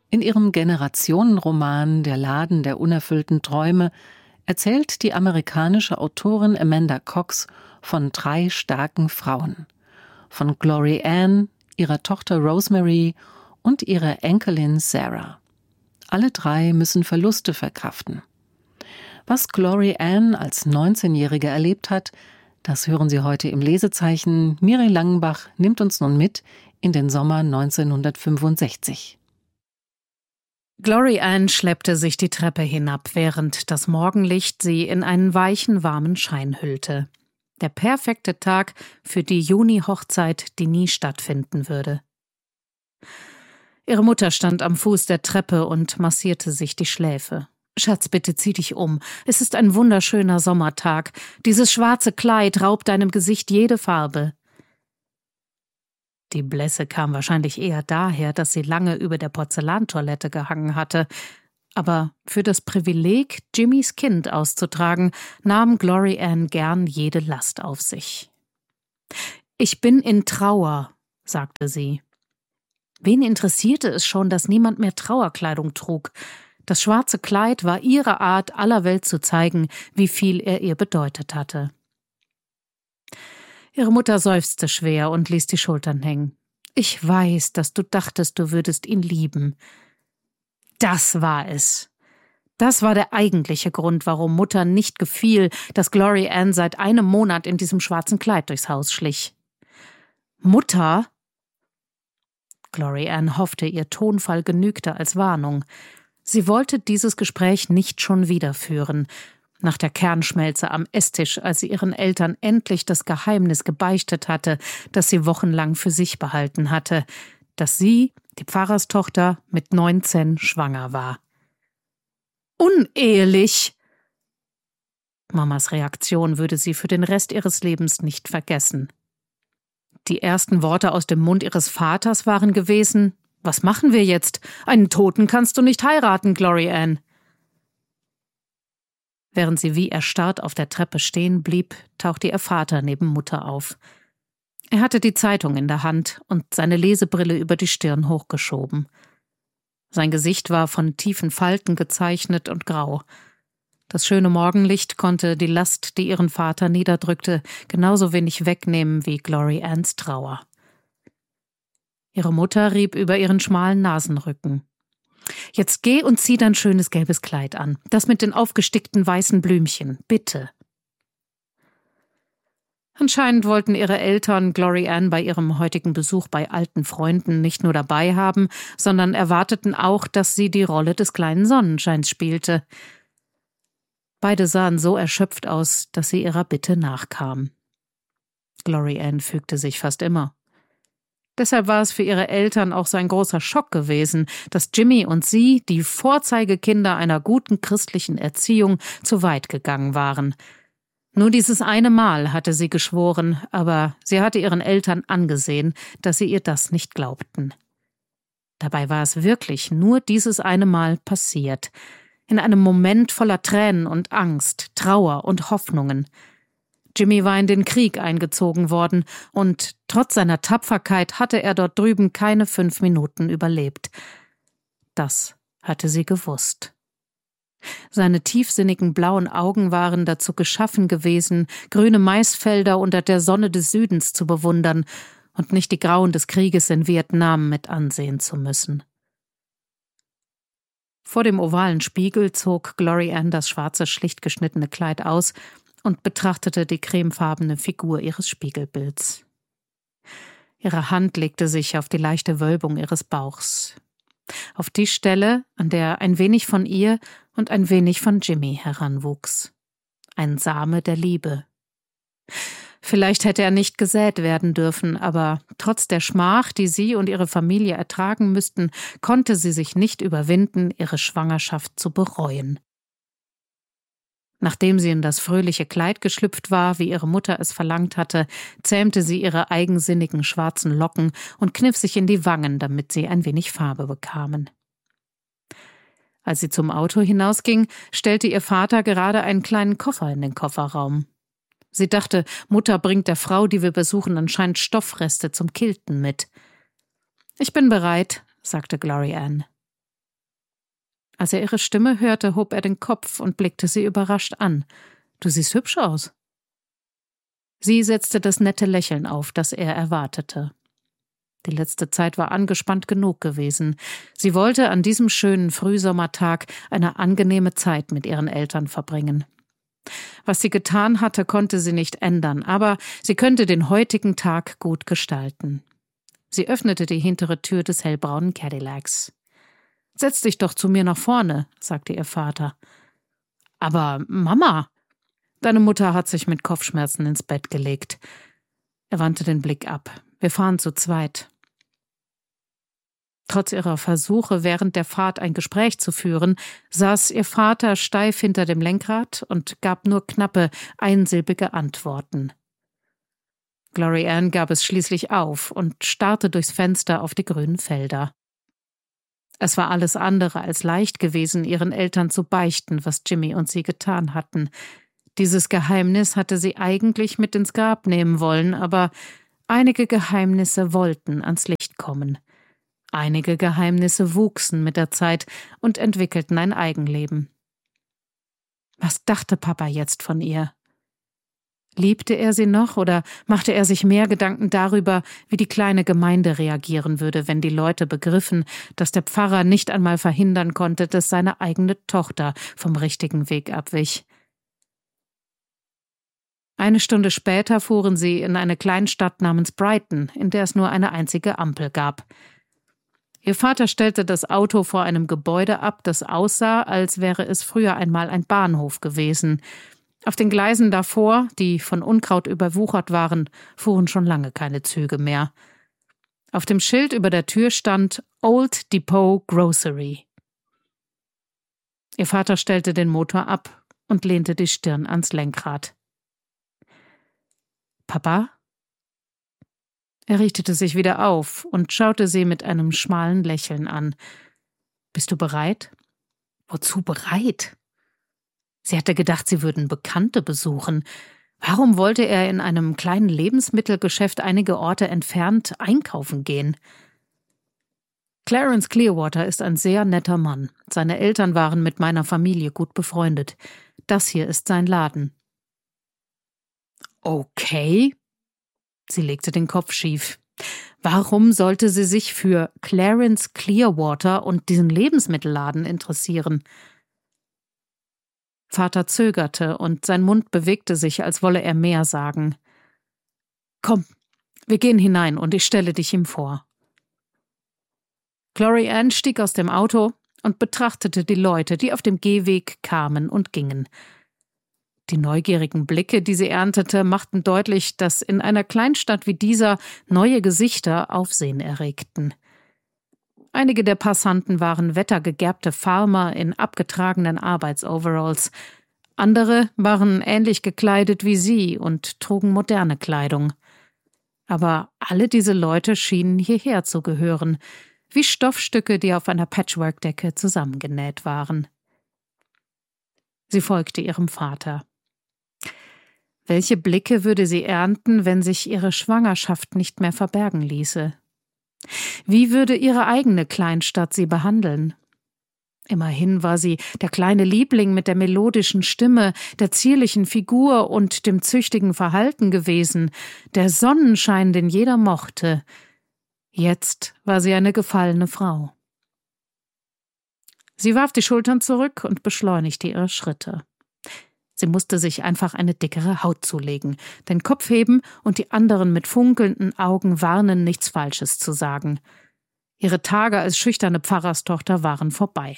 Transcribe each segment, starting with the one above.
In ihrem Generationenroman »Der Laden der unerfüllten Träume« erzählt die amerikanische Autorin Amanda Cox von 3 starken Frauen. Von Glory Ann, ihrer Tochter Rosemary und ihrer Enkelin Sarah. Alle 3 müssen Verluste verkraften. Was Glory Ann als 19-Jährige erlebt hat, das hören Sie heute im Lesezeichen. Miri Langenbach nimmt uns nun mit in den Sommer 1965. Glory Ann schleppte sich die Treppe hinab, während das Morgenlicht sie in einen weichen, warmen Schein hüllte. Der perfekte Tag für die Juni-Hochzeit, die nie stattfinden würde. Ihre Mutter stand am Fuß der Treppe und massierte sich die Schläfe. »Schatz, bitte zieh dich um. Es ist ein wunderschöner Sommertag. Dieses schwarze Kleid raubt deinem Gesicht jede Farbe.« Die Blässe kam wahrscheinlich eher daher, dass sie lange über der Porzellantoilette gehangen hatte. Aber für das Privileg, Jimmys Kind auszutragen, nahm Glory Ann gern jede Last auf sich. »Ich bin in Trauer«, sagte sie. Wen interessierte es schon, dass niemand mehr Trauerkleidung trug? Das schwarze Kleid war ihre Art, aller Welt zu zeigen, wie viel er ihr bedeutet hatte. Ihre Mutter seufzte schwer und ließ die Schultern hängen. »Ich weiß, dass du dachtest, du würdest ihn lieben.« Das war es. Das war der eigentliche Grund, warum Mutter nicht gefiel, dass Glory Ann seit einem Monat in diesem schwarzen Kleid durchs Haus schlich. »Mutter?« Glory Ann hoffte, ihr Tonfall genügte als Warnung. Sie wollte dieses Gespräch nicht schon wieder führen. Nach der Kernschmelze am Esstisch, als sie ihren Eltern endlich das Geheimnis gebeichtet hatte, das sie wochenlang für sich behalten hatte, dass sie, die Pfarrerstochter, mit 19 schwanger war. »Unehelich!« Mamas Reaktion würde sie für den Rest ihres Lebens nicht vergessen. Die ersten Worte aus dem Mund ihres Vaters waren gewesen: »Was machen wir jetzt? Einen Toten kannst du nicht heiraten, Glory Ann.« Während sie wie erstarrt auf der Treppe stehen blieb, tauchte ihr Vater neben Mutter auf. Er hatte die Zeitung in der Hand und seine Lesebrille über die Stirn hochgeschoben. Sein Gesicht war von tiefen Falten gezeichnet und grau. Das schöne Morgenlicht konnte die Last, die ihren Vater niederdrückte, genauso wenig wegnehmen wie Glory Anns Trauer. Ihre Mutter rieb über ihren schmalen Nasenrücken. »Jetzt geh und zieh dein schönes gelbes Kleid an. Das mit den aufgestickten weißen Blümchen. Bitte.« Anscheinend wollten ihre Eltern Glory Ann bei ihrem heutigen Besuch bei alten Freunden nicht nur dabei haben, sondern erwarteten auch, dass sie die Rolle des kleinen Sonnenscheins spielte. Beide sahen so erschöpft aus, dass sie ihrer Bitte nachkam. Glory Ann fügte sich fast immer. Deshalb war es für ihre Eltern auch so ein großer Schock gewesen, dass Jimmy und sie, die Vorzeigekinder einer guten christlichen Erziehung, zu weit gegangen waren. Nur dieses eine Mal hatte sie geschworen, aber sie hatte ihren Eltern angesehen, dass sie ihr das nicht glaubten. Dabei war es wirklich nur dieses eine Mal passiert, in einem Moment voller Tränen und Angst, Trauer und Hoffnungen. Jimmy war in den Krieg eingezogen worden und trotz seiner Tapferkeit hatte er dort drüben keine 5 Minuten überlebt. Das hatte sie gewusst. Seine tiefsinnigen blauen Augen waren dazu geschaffen gewesen, grüne Maisfelder unter der Sonne des Südens zu bewundern und nicht die Grauen des Krieges in Vietnam mit ansehen zu müssen. Vor dem ovalen Spiegel zog Glory Ann das schwarze, schlicht geschnittene Kleid aus und betrachtete die cremefarbene Figur ihres Spiegelbilds. Ihre Hand legte sich auf die leichte Wölbung ihres Bauchs. Auf die Stelle, an der ein wenig von ihr und ein wenig von Jimmy heranwuchs. Ein Same der Liebe. Vielleicht hätte er nicht gesät werden dürfen, aber trotz der Schmach, die sie und ihre Familie ertragen müssten, konnte sie sich nicht überwinden, ihre Schwangerschaft zu bereuen. Nachdem sie in das fröhliche Kleid geschlüpft war, wie ihre Mutter es verlangt hatte, zähmte sie ihre eigensinnigen schwarzen Locken und kniff sich in die Wangen, damit sie ein wenig Farbe bekamen. Als sie zum Auto hinausging, stellte ihr Vater gerade einen kleinen Koffer in den Kofferraum. Sie dachte, Mutter bringt der Frau, die wir besuchen, anscheinend Stoffreste zum Kilten mit. »Ich bin bereit«, sagte Glory Ann. Als er ihre Stimme hörte, hob er den Kopf und blickte sie überrascht an. »Du siehst hübsch aus.« Sie setzte das nette Lächeln auf, das er erwartete. Die letzte Zeit war angespannt genug gewesen. Sie wollte an diesem schönen Frühsommertag eine angenehme Zeit mit ihren Eltern verbringen. Was sie getan hatte, konnte sie nicht ändern, aber sie könnte den heutigen Tag gut gestalten. Sie öffnete die hintere Tür des hellbraunen Cadillacs. »Setz dich doch zu mir nach vorne«, sagte ihr Vater. »Aber Mama!« »Deine Mutter hat sich mit Kopfschmerzen ins Bett gelegt.« Er wandte den Blick ab. »Wir fahren zu zweit.« Trotz ihrer Versuche, während der Fahrt ein Gespräch zu führen, saß ihr Vater steif hinter dem Lenkrad und gab nur knappe, einsilbige Antworten. Glory Ann gab es schließlich auf und starrte durchs Fenster auf die grünen Felder. Es war alles andere als leicht gewesen, ihren Eltern zu beichten, was Jimmy und sie getan hatten. Dieses Geheimnis hatte sie eigentlich mit ins Grab nehmen wollen, aber einige Geheimnisse wollten ans Licht kommen. Einige Geheimnisse wuchsen mit der Zeit und entwickelten ein Eigenleben. Was dachte Papa jetzt von ihr? Liebte er sie noch oder machte er sich mehr Gedanken darüber, wie die kleine Gemeinde reagieren würde, wenn die Leute begriffen, dass der Pfarrer nicht einmal verhindern konnte, dass seine eigene Tochter vom richtigen Weg abwich? Eine Stunde später fuhren sie in eine Kleinstadt namens Brighton, in der es nur eine einzige Ampel gab. Ihr Vater stellte das Auto vor einem Gebäude ab, das aussah, als wäre es früher einmal ein Bahnhof gewesen. Auf den Gleisen davor, die von Unkraut überwuchert waren, fuhren schon lange keine Züge mehr. Auf dem Schild über der Tür stand Old Depot Grocery. Ihr Vater stellte den Motor ab und lehnte die Stirn ans Lenkrad. »Papa?« Er richtete sich wieder auf und schaute sie mit einem schmalen Lächeln an. »Bist du bereit?« »Wozu bereit?« Sie hatte gedacht, sie würden Bekannte besuchen. Warum wollte er in einem kleinen Lebensmittelgeschäft einige Orte entfernt einkaufen gehen? »Clarence Clearwater ist ein sehr netter Mann. Seine Eltern waren mit meiner Familie gut befreundet. Das hier ist sein Laden.« »Okay.« Sie legte den Kopf schief. Warum sollte sie sich für Clarence Clearwater und diesen Lebensmittelladen interessieren? Vater zögerte und sein Mund bewegte sich, als wolle er mehr sagen. »Komm, wir gehen hinein und ich stelle dich ihm vor.« Glory Ann stieg aus dem Auto und betrachtete die Leute, die auf dem Gehweg kamen und gingen. Die neugierigen Blicke, die sie erntete, machten deutlich, dass in einer Kleinstadt wie dieser neue Gesichter Aufsehen erregten. Einige der Passanten waren wettergegerbte Farmer in abgetragenen Arbeitsoveralls. Andere waren ähnlich gekleidet wie sie und trugen moderne Kleidung. Aber alle diese Leute schienen hierher zu gehören, wie Stoffstücke, die auf einer Patchwork-Decke zusammengenäht waren. Sie folgte ihrem Vater. Welche Blicke würde sie ernten, wenn sich ihre Schwangerschaft nicht mehr verbergen ließe? Wie würde ihre eigene Kleinstadt sie behandeln? Immerhin war sie der kleine Liebling mit der melodischen Stimme, der zierlichen Figur und dem züchtigen Verhalten gewesen, der Sonnenschein, den jeder mochte. Jetzt war sie eine gefallene Frau. Sie warf die Schultern zurück und beschleunigte ihre Schritte. Sie musste sich einfach eine dickere Haut zulegen, den Kopf heben und die anderen mit funkelnden Augen warnen, nichts Falsches zu sagen. Ihre Tage als schüchterne Pfarrerstochter waren vorbei.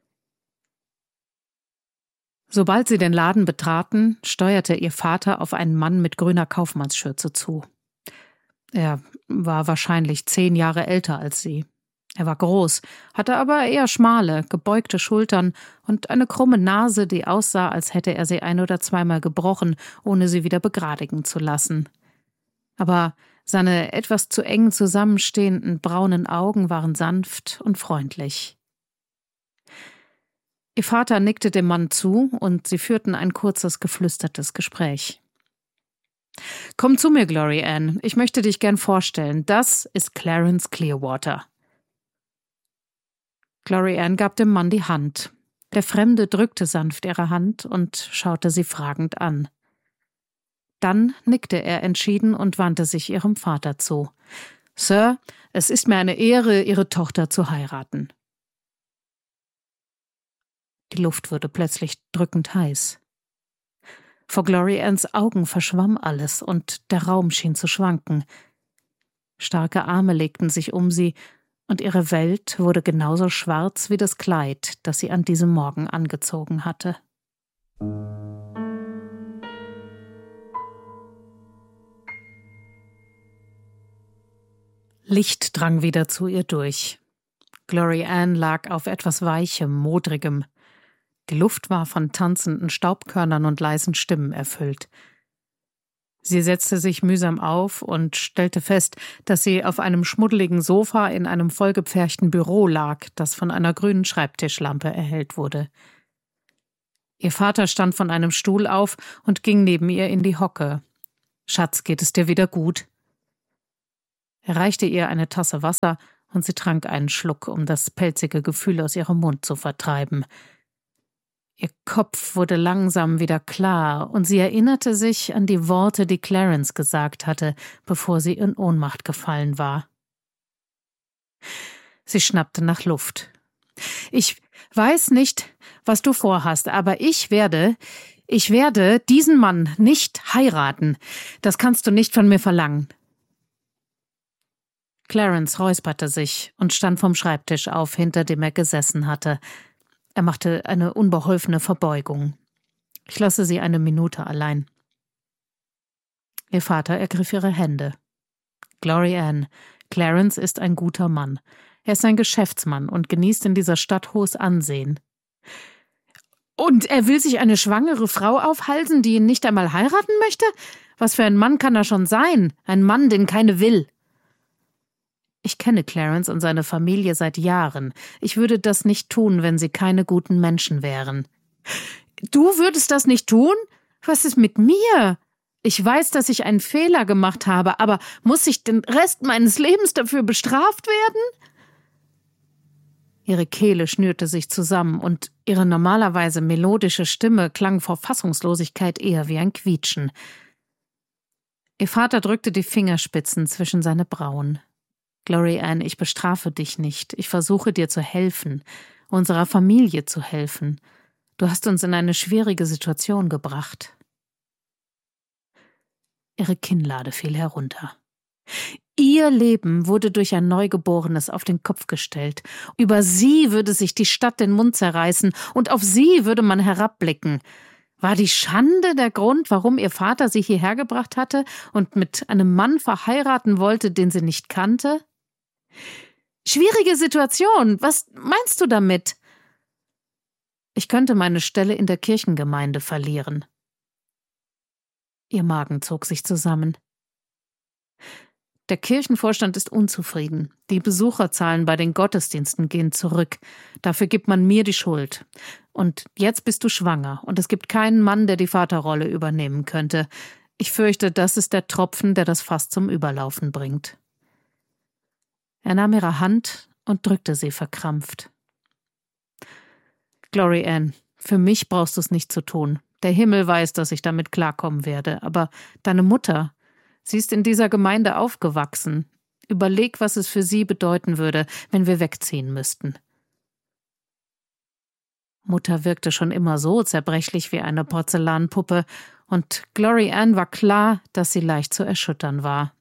Sobald sie den Laden betraten, steuerte ihr Vater auf einen Mann mit grüner Kaufmannsschürze zu. Er war wahrscheinlich 10 Jahre älter als sie. Er war groß, hatte aber eher schmale, gebeugte Schultern und eine krumme Nase, die aussah, als hätte er sie 1- oder zweimal gebrochen, ohne sie wieder begradigen zu lassen. Aber seine etwas zu eng zusammenstehenden braunen Augen waren sanft und freundlich. Ihr Vater nickte dem Mann zu und sie führten ein kurzes, geflüstertes Gespräch. »Komm zu mir, Glory Ann. Ich möchte dich gern vorstellen. Das ist Clarence Clearwater.« Glory Ann gab dem Mann die Hand. Der Fremde drückte sanft ihre Hand und schaute sie fragend an. Dann nickte er entschieden und wandte sich ihrem Vater zu. »Sir, es ist mir eine Ehre, Ihre Tochter zu heiraten.« Die Luft wurde plötzlich drückend heiß. Vor Glory Anns Augen verschwamm alles und der Raum schien zu schwanken. Starke Arme legten sich um sie, und ihre Welt wurde genauso schwarz wie das Kleid, das sie an diesem Morgen angezogen hatte. Licht drang wieder zu ihr durch. Glory Ann lag auf etwas Weichem, Modrigem. Die Luft war von tanzenden Staubkörnern und leisen Stimmen erfüllt. Sie setzte sich mühsam auf und stellte fest, dass sie auf einem schmuddeligen Sofa in einem vollgepferchten Büro lag, das von einer grünen Schreibtischlampe erhellt wurde. Ihr Vater stand von einem Stuhl auf und ging neben ihr in die Hocke. »Schatz, geht es dir wieder gut?« Er reichte ihr eine Tasse Wasser und sie trank einen Schluck, um das pelzige Gefühl aus ihrem Mund zu vertreiben. Ihr Kopf wurde langsam wieder klar und sie erinnerte sich an die Worte, die Clarence gesagt hatte, bevor sie in Ohnmacht gefallen war. Sie schnappte nach Luft. »Ich weiß nicht, was du vorhast, aber ich werde diesen Mann nicht heiraten. Das kannst du nicht von mir verlangen.« Clarence räusperte sich und stand vom Schreibtisch auf, hinter dem er gesessen hatte. Er machte eine unbeholfene Verbeugung. Ich lasse Sie eine Minute allein. Ihr Vater ergriff ihre Hände. »Glory Ann, Clarence ist ein guter Mann. Er ist ein Geschäftsmann und genießt in dieser Stadt hohes Ansehen.« »Und er will sich eine schwangere Frau aufhalsen, die ihn nicht einmal heiraten möchte? Was für ein Mann kann er schon sein? Ein Mann, den keine will.« »Ich kenne Clarence und seine Familie seit Jahren. Ich würde das nicht tun, wenn sie keine guten Menschen wären.« »Du würdest das nicht tun? Was ist mit mir? Ich weiß, dass ich einen Fehler gemacht habe, aber muss ich den Rest meines Lebens dafür bestraft werden?« Ihre Kehle schnürte sich zusammen und ihre normalerweise melodische Stimme klang vor Fassungslosigkeit eher wie ein Quietschen. Ihr Vater drückte die Fingerspitzen zwischen seine Brauen. »Glory Ann, ich bestrafe dich nicht. Ich versuche dir zu helfen, unserer Familie zu helfen. Du hast uns in eine schwierige Situation gebracht.« Ihre Kinnlade fiel herunter. Ihr Leben wurde durch ein Neugeborenes auf den Kopf gestellt. Über sie würde sich die Stadt den Mund zerreißen und auf sie würde man herabblicken. War die Schande der Grund, warum ihr Vater sie hierher gebracht hatte und mit einem Mann verheiraten wollte, den sie nicht kannte? »Schwierige Situation, was meinst du damit?« »Ich könnte meine Stelle in der Kirchengemeinde verlieren.« Ihr Magen zog sich zusammen. »Der Kirchenvorstand ist unzufrieden. Die Besucherzahlen bei den Gottesdiensten gehen zurück. Dafür gibt man mir die Schuld. Und jetzt bist du schwanger und es gibt keinen Mann, der die Vaterrolle übernehmen könnte. Ich fürchte, das ist der Tropfen, der das Fass zum Überlaufen bringt.« Er nahm ihre Hand und drückte sie verkrampft. »Glory Ann, für mich brauchst du es nicht zu tun. Der Himmel weiß, dass ich damit klarkommen werde. Aber deine Mutter, sie ist in dieser Gemeinde aufgewachsen. Überleg, was es für sie bedeuten würde, wenn wir wegziehen müssten.« Mutter wirkte schon immer so zerbrechlich wie eine Porzellanpuppe, und Glory Ann war klar, dass sie leicht zu erschüttern war.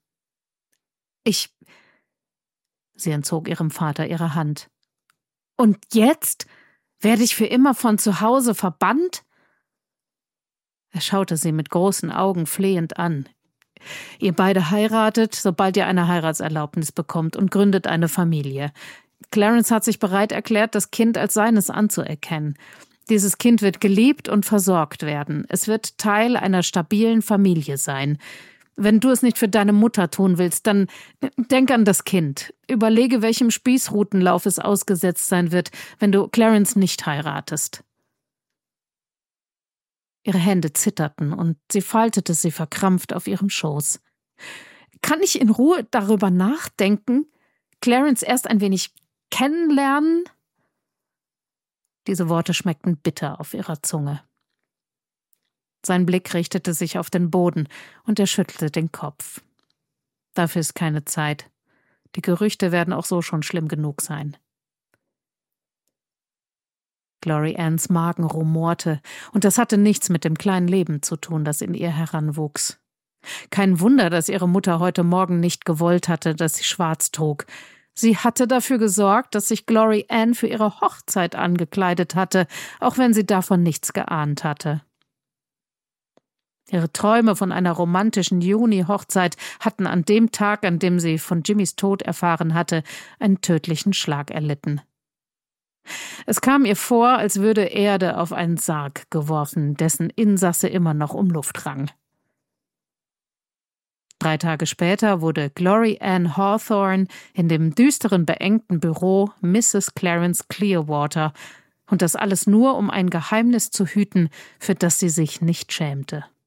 Sie entzog ihrem Vater ihre Hand. »Und jetzt? Werde ich für immer von zu Hause verbannt?« Er schaute sie mit großen Augen flehend an. »Ihr beide heiratet, sobald ihr eine Heiratserlaubnis bekommt und gründet eine Familie. Clarence hat sich bereit erklärt, das Kind als seines anzuerkennen. Dieses Kind wird geliebt und versorgt werden. Es wird Teil einer stabilen Familie sein. Wenn du es nicht für deine Mutter tun willst, dann denk an das Kind. Überlege, welchem Spießrutenlauf es ausgesetzt sein wird, wenn du Clarence nicht heiratest.« Ihre Hände zitterten und sie faltete sie verkrampft auf ihrem Schoß. »Kann ich in Ruhe darüber nachdenken? Clarence erst ein wenig kennenlernen?« Diese Worte schmeckten bitter auf ihrer Zunge. Sein Blick richtete sich auf den Boden und er schüttelte den Kopf. Dafür ist keine Zeit. Die Gerüchte werden auch so schon schlimm genug sein. Glory Anns Magen rumorte, und das hatte nichts mit dem kleinen Leben zu tun, das in ihr heranwuchs. Kein Wunder, dass ihre Mutter heute Morgen nicht gewollt hatte, dass sie schwarz trug. Sie hatte dafür gesorgt, dass sich Glory Ann für ihre Hochzeit angekleidet hatte, auch wenn sie davon nichts geahnt hatte. Ihre Träume von einer romantischen Juni-Hochzeit hatten an dem Tag, an dem sie von Jimmys Tod erfahren hatte, einen tödlichen Schlag erlitten. Es kam ihr vor, als würde Erde auf einen Sarg geworfen, dessen Insasse immer noch um Luft rang. 3 Tage später wurde Glory Ann Hawthorne in dem düsteren, beengten Büro Mrs. Clarence Clearwater, und das alles nur, um ein Geheimnis zu hüten, für das sie sich nicht schämte.